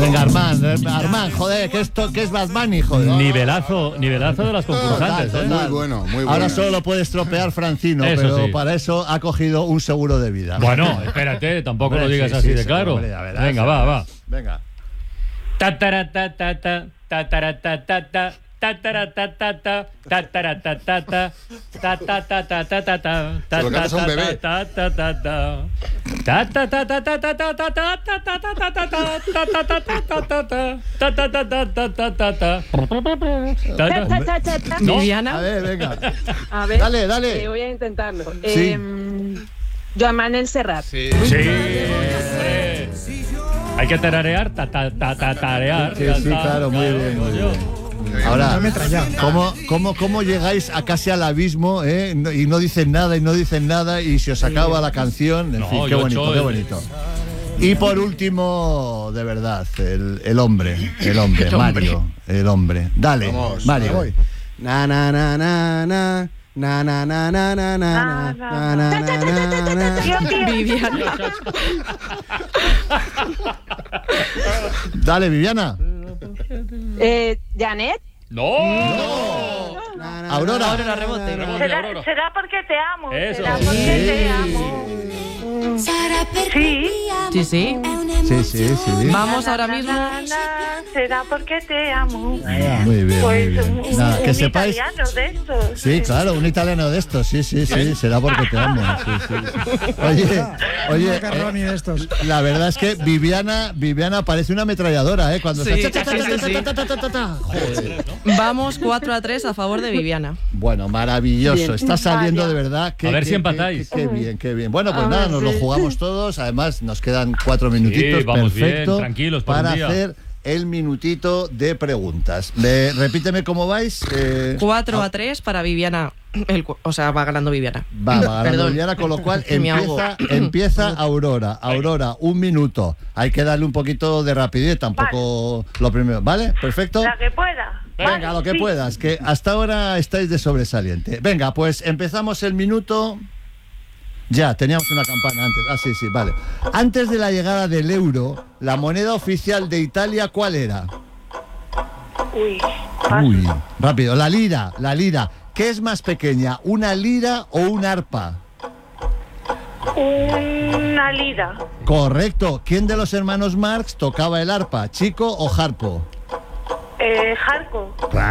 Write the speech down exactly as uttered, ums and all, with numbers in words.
Venga, Armand, Armand, joder, que esto, que es Bad Bunny, joder. Nivelazo, nivelazo de las concursantes, Total, ¿eh? total. Muy bueno, muy bueno. Ahora solo lo puede estropear Francino, Eso pero sí. para eso ha cogido un seguro de vida. Bueno, espérate, tampoco Hombre, lo digas sí, así sí, de sí, claro. hombre, ya verás, Venga, ya va, va. verás. Venga. Tataratatata, tataratatata, tataratatata, tataratatata, tatatatatata, Se lo cantas a un bebé. tatatatatata, tatatatatata, tatatatatata. ¿No? Viviana. A ver, venga. A ver, Dale, dale. eh, voy a intentarlo. Sí. Eh, Joan Manuel Serrat. Sí. Sí, hombre. Hay que tararear, ta, ta, ta, ta, tarear. Sí, ya sí, está, claro, muy bien, muy yo. bien. Ahora, ¿cómo, cómo, ¿cómo llegáis a casi al abismo eh? No- y no dicen nada y no dicen nada y se os acaba la canción? En No, fin, qué yo bonito, ocho qué el- bonito. Y por último, de verdad, el, el hombre, el hombre, El hombre. Mario, el hombre. Dale, Vamos, Mario. voy. Na na na na na na na na na na na na na na na na. Viviana. Dale, Viviana. Eh, Janet. ¡No! Aurora. Aurora, rebote. Rebote, Aurora. será porque te amo. Eso. Será Sí. porque te amo. Sí. Sí, sí. Sí, sí, sí. Vamos ahora mismo. Na, na, na, será porque te amo. Muy bien, muy Pues bien. un, Nada, que un sepáis. italiano de estos. Sí, claro, un italiano de estos, sí, sí, sí, será porque te amo. Sí, sí, sí. Oye, oye, eh, la verdad es que Viviana, Viviana parece una ametralladora, ¿eh? Cuando Sí, está... sí, sí, sí. ta, ta, ta, ta, ta. Joder. Vamos cuatro a tres a favor de Viviana. Bueno, maravilloso, Bien. está saliendo Vaya. de verdad. Qué, A ver qué, si empatáis. Qué, qué bien, qué bien. Bueno, pues A nada, ver, nos lo sí. jugamos todos. Además, nos quedan cuatro minutitos. Sí, vamos bien, perfecto tranquilos por un para día. hacer el minutito de preguntas. Le- repíteme cómo vais. Eh, cuatro a tres para Viviana. El cu- o sea, va ganando Viviana. Va, va ganando Perdón. Viviana, con lo cual Me ahogo. empieza, empieza Aurora. Aurora, un minuto. Hay que darle un poquito de rapidez, tampoco lo primero. ¿Vale? Perfecto. La que pueda. Venga, Vale, lo que sí. puedas, que hasta ahora estáis de sobresaliente. Venga, pues empezamos el minuto. Ya, teníamos una campana antes. Ah, sí, sí, vale. Antes de la llegada del euro, la moneda oficial de Italia, ¿cuál era? Uy. Uy, rápido. La lira, la lira. ¿Qué es más pequeña, una lira o un arpa? Una lira. Correcto. ¿Quién de los hermanos Marx tocaba el arpa, Chico o Harpo? Eh, Jarco.